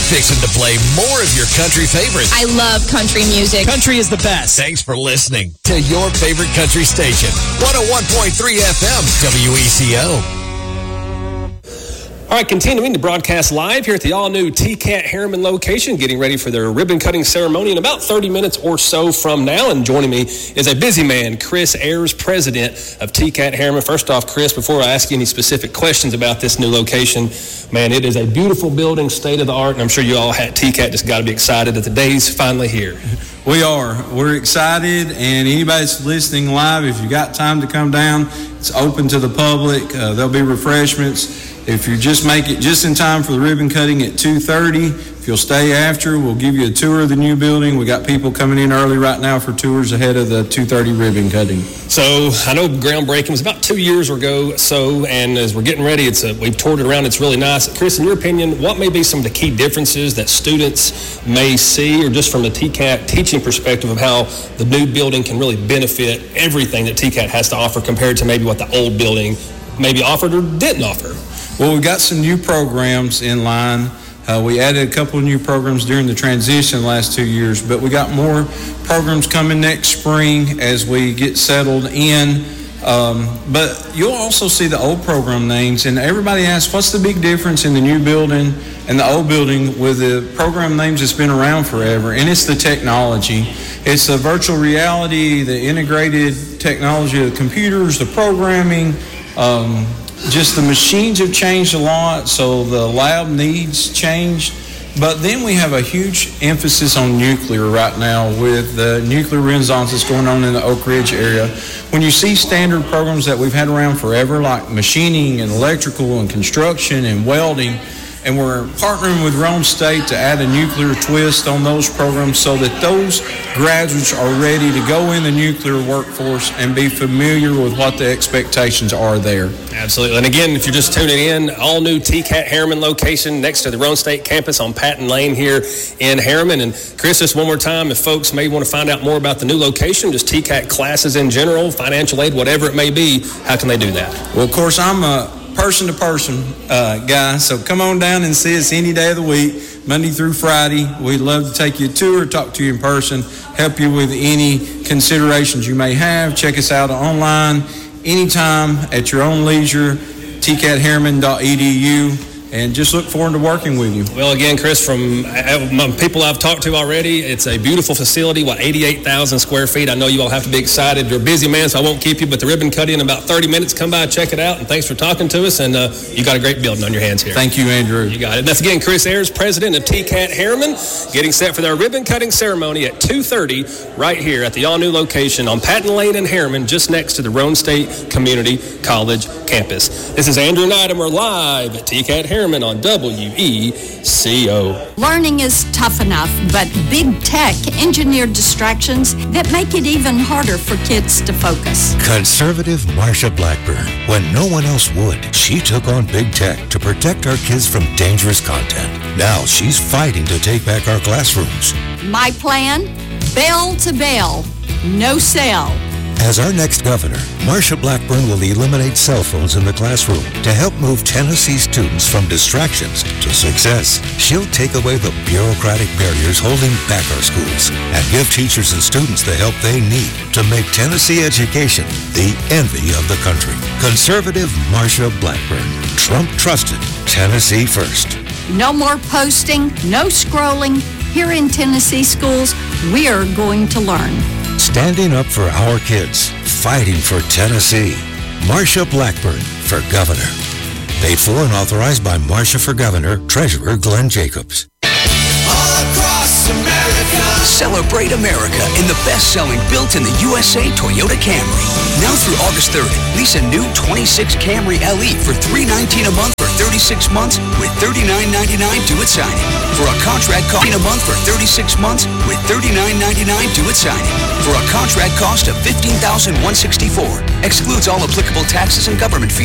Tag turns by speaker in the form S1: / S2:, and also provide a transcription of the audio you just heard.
S1: fixing to play more of your country favorites.
S2: I love country music.
S3: Country is the best.
S1: Thanks for listening to your favorite country station, 101.3 FM, WECO.
S4: All right, continuing to broadcast live here at the all-new TCAT Harriman location, getting ready for their ribbon-cutting ceremony in about 30 minutes or so from now. And joining me is a busy man, Chris Ayers, president of TCAT Harriman. First off, Chris, before I ask you any specific questions about this new location, man, it is a beautiful building, state-of-the-art, and I'm sure you all at TCAT just got to be excited that the day's finally here.
S5: We are. We're excited, and anybody that's listening live, if you got time to come down, it's open to the public. There'll be refreshments. If you just make it just in time for the ribbon cutting at 2:30, if you'll stay after, we'll give you a tour of the new building. We got people coming in early right now for tours ahead of the 2:30 ribbon cutting.
S4: So I know groundbreaking was about 2 years ago, and as we're getting ready, we've toured it around. It's really nice. Chris, in your opinion, what may be some of the key differences that students may see, or just from the TCAT teaching perspective of how the new building can really benefit everything that TCAT has to offer compared to maybe what the old building maybe offered or didn't offer?
S5: Well, we've got some new programs in line. We added a couple of new programs during the transition the last 2 years, but we got more programs coming next spring as we get settled in. But you'll also see the old program names, and everybody asks, what's the big difference in the new building and the old building with the program names that's been around forever? And it's the technology. It's the virtual reality, the integrated technology of the computers, the programming, just the machines have changed a lot, so the lab needs changed. But then we have a huge emphasis on nuclear right now with the nuclear renaissance that's going on in the Oak Ridge area. When you see standard programs that we've had around forever, like machining and electrical and construction and welding, and we're partnering with Rome State to add a nuclear twist on those programs so that those graduates are ready to go in the nuclear workforce and be familiar with what the expectations are there.
S4: Absolutely. And again, if you're just tuning in, all new TCAT Harriman location next to the Rome State campus on Patton Lane here in Harriman. And Chris, just one more time, if folks may want to find out more about the new location, just TCAT classes in general, financial aid, whatever it may be, how can they do that?
S5: Well, of course, I'm a person-to-person guy, so come on down and see us any day of the week, Monday through Friday. We'd love to take you a tour, talk to you in person, help you with any considerations you may have. Check us out online anytime at your own leisure, tcatharriman.edu. And just look forward to working with you.
S4: Well, again, Chris, from people I've talked to already, it's a beautiful facility, 88,000 square feet. I know you all have to be excited. You're a busy man, so I won't keep you, but the ribbon cutting in about 30 minutes. Come by, check it out, and thanks for talking to us. And you got a great building on your hands here.
S5: Thank you, Andrew.
S4: You got it. That's, again, Chris Ayers, president of TCAT Harriman, getting set for their ribbon cutting ceremony at 2:30 right here at the all-new location on Patton Lane in Harriman, just next to the Rome State Community College campus. This is Andrew Knight, and we're live at TCAT Harriman on WECO.
S6: Learning is tough enough, but big tech engineered distractions that make it even harder for kids to focus.
S7: Conservative Marsha Blackburn. When no one else would, she took on big tech to protect our kids from dangerous content. Now she's fighting to take back our classrooms.
S6: My plan? Bell to bell. No cell.
S7: As our next governor, Marsha Blackburn will eliminate cell phones in the classroom to help move Tennessee students from distractions to success. She'll take away the bureaucratic barriers holding back our schools and give teachers and students the help they need to make Tennessee education the envy of the country. Conservative Marsha Blackburn. Trump trusted. Tennessee first.
S6: No more posting, no scrolling. Here in Tennessee schools, we're going to learn.
S7: Standing up for our kids, fighting for Tennessee. Marsha Blackburn for governor. Paid for and authorized by Marsha for Governor, Treasurer Glenn Jacobs.
S1: All across America.
S8: Celebrate America in the best-selling built in the USA Toyota Camry. Now through August 3rd, lease a new 26 Camry LE for $319 a month for 36 months with $39.99 due at signing. For a contract cost a month for 36 months with $39.99 due at signing. For a contract cost of $15,164. Excludes all applicable taxes and government fees.